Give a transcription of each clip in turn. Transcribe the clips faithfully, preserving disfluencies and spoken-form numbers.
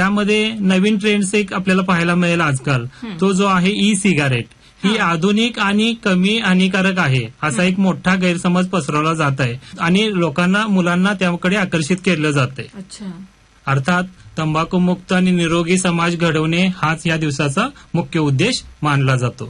त्यामध्ये नवीन ट्रेंड्स एक आपल्याला पाहायला मिळेल आजकाल, तो जो आहे ई सिगारेट. ही आधुनिक आणि कमी हानिकारक आहे असा एक मोठा गैरसमज पसरवला जात आहे आणि लोकांना मुलांना त्याकडे आकर्षित केलं जात आहे. अर्थात तंबाखूमुक्त आणि निरोगी समाज घडवणे हाच या दिवसाचा मुख्य उद्देश मानला जातो.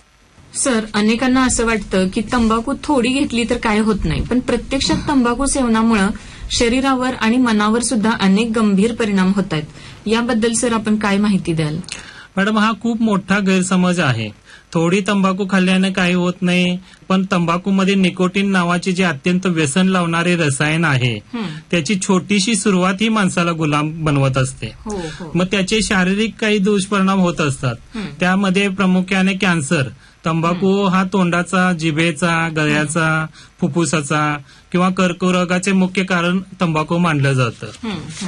सर, अनेकांना असं वाटतं की तंबाखू थोडी घेतली तर काय होत नाही, पण प्रत्यक्षात तंबाखू सेवनामुळे शरीरावर आणि मनावर सुद्धा अनेक गंभीर परिणाम होत आहेत. याबद्दल सर आपण काय माहिती द्याल? मॅडम, हा खूप मोठा गैरसमज आहे. थोडी तंबाखू खाल्ल्याने काही होत नाही, पण तंबाखूमध्ये निकोटीन नावाचे जे अत्यंत व्यसन लावणारे रसायन आहे त्याची छोटीशी सुरुवात ही माणसाला गुलाम बनवत असते. मग त्याचे शारीरिक काही दुष्परिणाम होत असतात. त्यामध्ये प्रामुख्याने कॅन्सर. तंबाखू हा तोंडाचा, जिभेचा, गळ्याचा, फुफ्फुसाचा किंवा कर्करोगाचे मुख्य कारण तंबाखू मानलं जातं.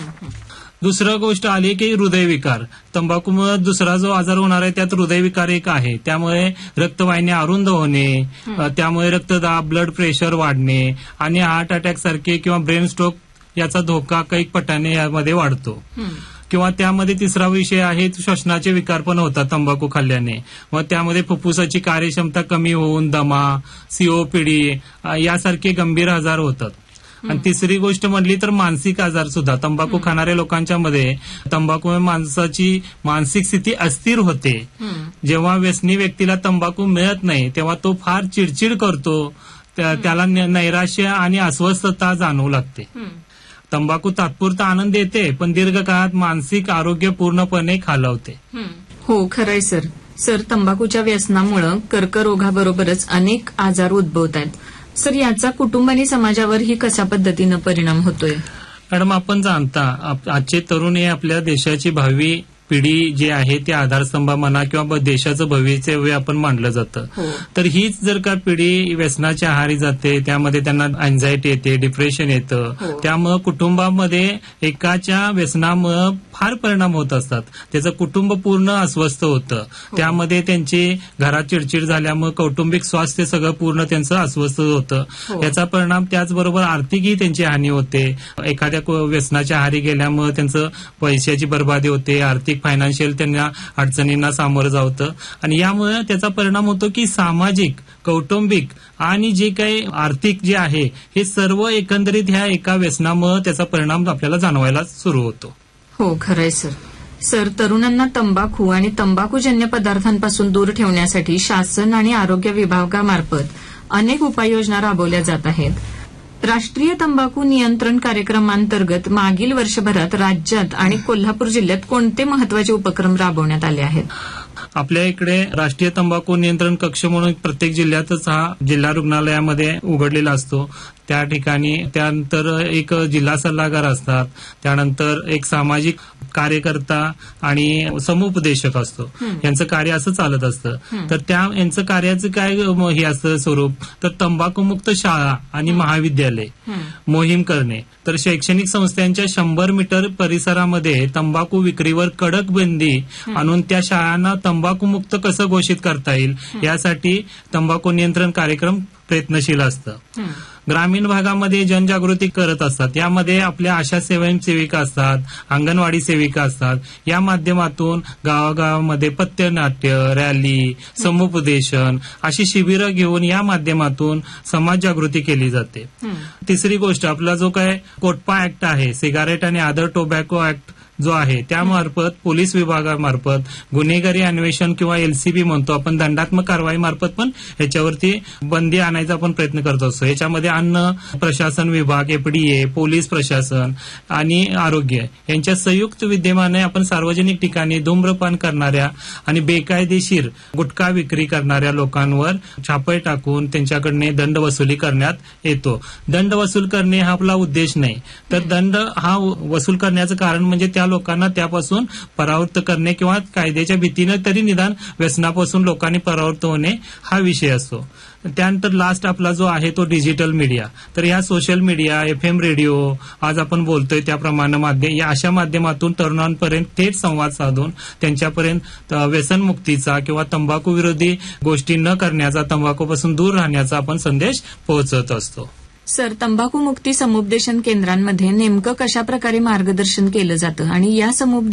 दुसरं गोष्ट आली की हृदयविकार. तंबाखूमुळे दुसरा जो आजार होणार आहे त्यात हृदयविकार एक आहे. त्यामुळे रक्तवाहिन्या अरुंद होणे, त्यामुळे रक्तदाब, ब्लड प्रेशर वाढणे आणि हार्ट अटॅक सारखे किंवा ब्रेन स्ट्रोक याचा धोका कैक पटाने यामध्ये वाढतो. किंवा त्यामध्ये तिसरा विषय आहे श्वसनाचे विकार पण होतात तंबाखू खाल्ल्याने. मग त्यामध्ये फुफ्फुसाची कार्यक्षमता कमी होऊन दमा, सीओपीडी यासारखे गंभीर आजार होतात. आणि तिसरी गोष्ट म्हटली तर मानसिक आजार सुद्धा. तंबाखू खाणाऱ्या लोकांच्या मध्ये तंबाखूमुळे माणसाची मानसिक स्थिती अस्थिर होते. जेव्हा व्यसनी व्यक्तीला तंबाखू मिळत नाही तेव्हा तो फार चिडचिड करतो, त्याला नैराश्य आणि अस्वस्थता जाणवू लागते. तंबाखू तात्पुरता आनंद देते पण दीर्घकाळात मानसिक आरोग्य पूर्णपणे खालावते. हो, खरंय सर. सर, तंबाखूच्या व्यसनामुळे कर्करोगाबरोबरच अनेक आजार उद्भवत आहेत. सर, याचा कुटुंब आणि समाजावरही कशा पद्धतीनं परिणाम होतोय? मॅडम, आपण जाणता आजचे तरुण हे आपल्या देशाची भावी पिढी जी आहे ती आधारस्तंभ म्हणा किंवा देशाचं भवितव्य आपण मानलं जातं. तर हीच जर का पिढी व्यसनाच्या आहारी जाते, त्यामध्ये त्यांना अँझायटी येते, डिप्रेशन येतं. त्यामुळे कुटुंबामध्ये एकाच्या व्यसनामुळे फार परिणाम होत असतात. त्याचं कुटुंब पूर्ण अस्वस्थ होतं. त्यामध्ये त्यांची घरात चिडचिड झाल्यामुळे कौटुंबिक स्वास्थ्य सगळं पूर्ण त्यांचं अस्वस्थ होतं. याचा परिणाम त्याचबरोबर आर्थिकही त्यांची हानी होते. एखाद्या व्यसनाच्या आहारी गेल्यामुळे त्यांचं पैशाची बर्बादी होते, आर्थिक फायनान्शियल त्यांना अडचणींना सामोरं जावतं आणि यामुळे त्याचा परिणाम होतो की सामाजिक, कौटुंबिक आणि जे काही आर्थिक जे आहे हे सर्व एकंदरीत ह्या एका व्यसनामुळे त्याचा परिणाम आपल्याला जाणवायला सुरू होतो. हो, खरंय सर. सर, तरुणांना तंबाखू आणि तंबाखूजन्य पदार्थांपासून दूर ठेवण्यासाठी शासन आणि आरोग्य विभागामार्फत अनेक उपाययोजना राबवल्या जात आहेत. राष्ट्रीय तंबाखू नियंत्रण कार्यक्रमांतर्गत मागील वर्षभरात राज्यात आणि कोल्हापूर जिल्ह्यात कोणते महत्वाचे उपक्रम राबवण्यात आले आहेत? आपल्या इकडे राष्ट्रीय तंबाखू नियंत्रण कक्ष म्हणून प्रत्येक जिल्ह्यातच हा जिल्हा रुग्णालयामध्ये उघडलेला असतो. त्या ठिकाणी त्यानंतर एक जिल्हा सल्लागार असतात, त्यानंतर एक सामाजिक कार्यकर्ता आणि समुपदेशक असतो. यांचं कार्य असं चालत असतं. तर त्या यांचं कार्याचं काय हे असतं स्वरूप, तर तंबाखूमुक्त शाळा आणि महाविद्यालय मोहीम करणे. तर शैक्षणिक संस्थांच्या शंभर मीटर परिसरामध्ये तंबाखू विक्रीवर कडक बंदी आणून त्या शाळांना तंबाखूमुक्त कसं घोषित करता येईल यासाठी तंबाखू नियंत्रण कार्यक्रम प्रयत्नशील असतं. ग्रामीण भागामध्ये जनजागृती करत असतात. यामध्ये आपल्या आशा स्वयंसेविका असतात, अंगणवाडी सेविका असतात. या माध्यमातून गावागावामध्ये पथनाट्य, रॅली, समुपदेशन अशी शिबिरं घेऊन या माध्यमातून समाज जागृती केली जाते. तिसरी गोष्ट, आपला जो काय कोटपा ऍक्ट आहे, सिगारेट आणि अदर टोबॅको ऍक्ट जो आहे त्यामार्फत पोलीस विभागामार्फत गुन्हेगारी अन्वेषण किंवा एलसीबी म्हणतो आपण, दंडात्मक कारवाई मार्फत पण याच्यावरती बंदी आणायचा आपण प्रयत्न करत असतो. याच्यामध्ये अन्न प्रशासन विभाग, एफडीए, पोलीस प्रशासन आणि आरोग्य यांच्या संयुक्त विद्यमाने आपण सार्वजनिक ठिकाणी धूम्रपान करणाऱ्या आणि बेकायदेशीर गुटखा विक्री करणाऱ्या लोकांवर छापे टाकून त्यांच्याकडने दंड वसुली करण्यात येतो. दंड वसूल करणे हा आपला उद्देश नाही, तर दंड हा वसूल करण्याचं कारण म्हणजे त्या लोकांना त्यापासून परावृत्त करणे किंवा कायद्याच्या भीतीने तरी निदान व्यसनापासून लोकांनी परावृत्त होणे हा विषय असतो. त्यानंतर लास्ट आपला जो आहे तो डिजिटल मीडिया. तर या social media, F M radio, आज आपण बोलतोय त्याप्रमाणे माध्यम, या अशा माध्यमातून तरुणांपर्यंत थेट संवाद साधून त्यांच्यापर्यंत व्यसनमुक्तीचा किंवा तंबाखू विरोधी गोष्टी न करण्याचा, तंबाखूपासून दूर राहण्याचा आपण संदेश पोहोचवत असतो. सर, तंबाखू मुक्ती समुपदेशन केंद्रांमध्ये नेमकं कशा प्रकारे मार्गदर्शन केलं जातं आणि या समुपदेशन